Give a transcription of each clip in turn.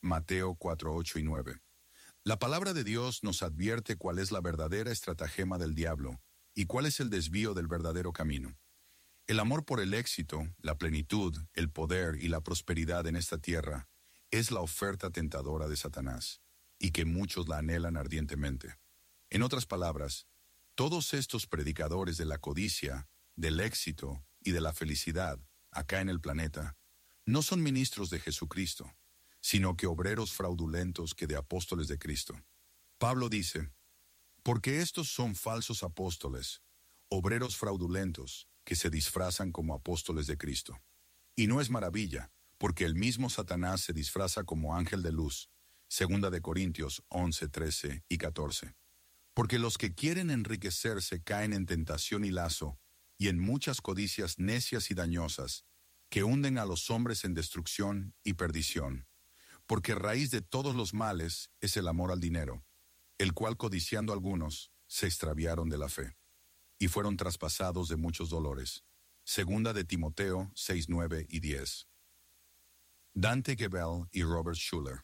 Mateo 4, 8 y 9. La palabra de Dios nos advierte cuál es la verdadera estratagema del diablo y cuál es el desvío del verdadero camino. El amor por el éxito, la plenitud, el poder y la prosperidad en esta tierra es la oferta tentadora de Satanás, y que muchos la anhelan ardientemente. En otras palabras, todos estos predicadores de la codicia, del éxito y de la felicidad acá en el planeta no son ministros de Jesucristo, sino que obreros fraudulentos que de apóstoles de Cristo. Pablo dice, porque estos son falsos apóstoles, obreros fraudulentos que se disfrazan como apóstoles de Cristo. Y no es maravilla, porque el mismo Satanás se disfraza como ángel de luz, 2 Corintios 11, 13 y 14. Porque los que quieren enriquecerse caen en tentación y lazo, y en muchas codicias necias y dañosas, que hunden a los hombres en destrucción y perdición. Porque raíz de todos los males es el amor al dinero, el cual codiciando algunos, se extraviaron de la fe, y fueron traspasados de muchos dolores. 2 de Timoteo 6, 9 y 10. Dante Gebel y Robert Schuller.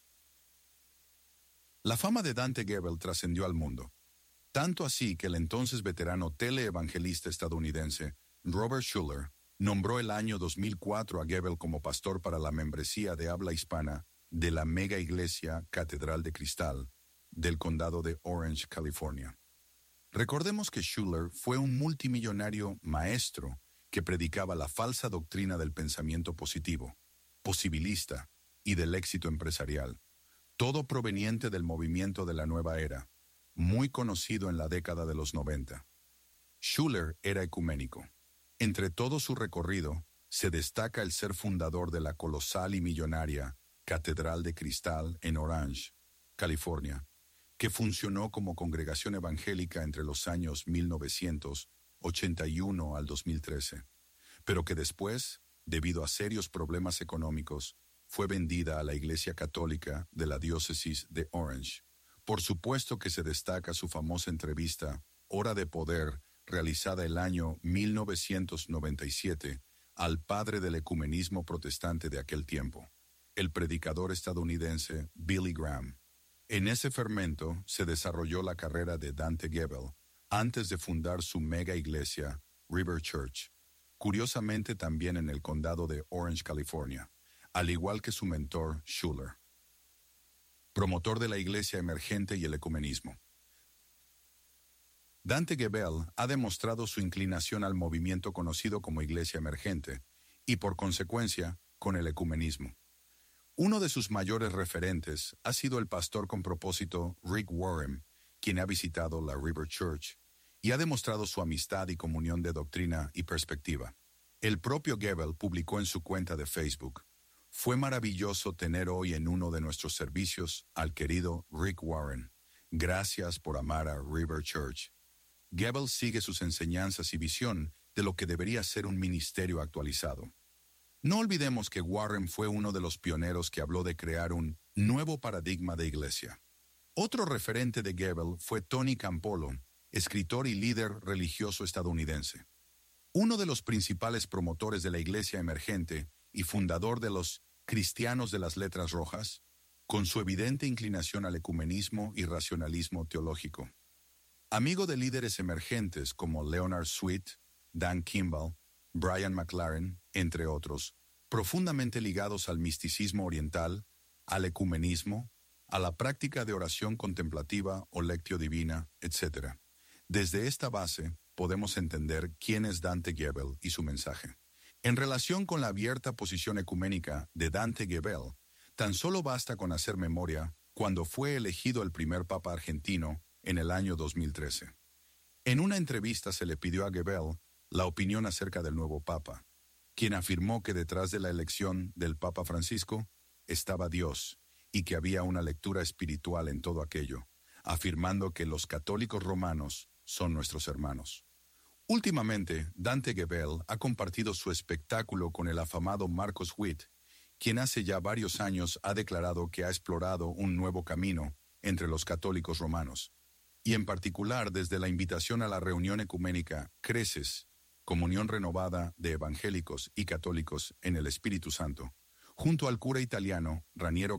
La fama de Dante Gebel trascendió al mundo, tanto así que el entonces veterano teleevangelista estadounidense Robert Schuller nombró el año 2004 a Gebel como pastor para la membresía de habla hispana de la mega iglesia Catedral de Cristal del condado de Orange, California. Recordemos que Schuller fue un multimillonario maestro que predicaba la falsa doctrina del pensamiento positivo, posibilista y del éxito empresarial, todo proveniente del movimiento de la nueva era, muy conocido en la década de los 90. Schuller era ecuménico. Entre todo su recorrido, se destaca el ser fundador de la colosal y millonaria Catedral de Cristal en Orange, California, que funcionó como congregación evangélica entre los años 1981 al 2013, pero que después, debido a serios problemas económicos, fue vendida a la Iglesia Católica de la diócesis de Orange. Por supuesto que se destaca su famosa entrevista Hora de Poder, realizada el año 1997, al padre del ecumenismo protestante de aquel tiempo, el predicador estadounidense Billy Graham. En ese fermento se desarrolló la carrera de Dante Gebel antes de fundar su mega iglesia, River Church, curiosamente también en el condado de Orange, California, al igual que su mentor Schuller, promotor de la iglesia emergente y el ecumenismo. Dante Gebel ha demostrado su inclinación al movimiento conocido como iglesia emergente y, por consecuencia, con el ecumenismo. Uno de sus mayores referentes ha sido el pastor con propósito Rick Warren, quien ha visitado la River Church y ha demostrado su amistad y comunión de doctrina y perspectiva. El propio Gebel publicó en su cuenta de Facebook: fue maravilloso tener hoy en uno de nuestros servicios al querido Rick Warren. Gracias por amar a River Church. Gebel sigue sus enseñanzas y visión de lo que debería ser un ministerio actualizado. No olvidemos que Warren fue uno de los pioneros que habló de crear un nuevo paradigma de iglesia. Otro referente de Gebel fue Tony Campolo, escritor y líder religioso estadounidense. Uno de los principales promotores de la iglesia emergente y fundador de los Cristianos de las Letras Rojas, con su evidente inclinación al ecumenismo y racionalismo teológico. Amigo de líderes emergentes como Leonard Sweet, Dan Kimball, Brian McLaren, entre otros, profundamente ligados al misticismo oriental, al ecumenismo, a la práctica de oración contemplativa o lectio divina, etc. Desde esta base, podemos entender quién es Dante Gebel y su mensaje. En relación con la abierta posición ecuménica de Dante Gebel, tan solo basta con hacer memoria cuando fue elegido el primer papa argentino en el año 2013. En una entrevista se le pidió a Gebel la opinión acerca del nuevo papa, quien afirmó que detrás de la elección del Papa Francisco estaba Dios y que había una lectura espiritual en todo aquello, afirmando que los católicos romanos son nuestros hermanos. Últimamente, Dante Gebel ha compartido su espectáculo con el afamado Marcos Witt, quien hace ya varios años ha declarado que ha explorado un nuevo camino entre los católicos romanos, y en particular desde la invitación a la reunión ecuménica Creces, comunión renovada de evangélicos y católicos en el Espíritu Santo, junto al cura italiano Raniero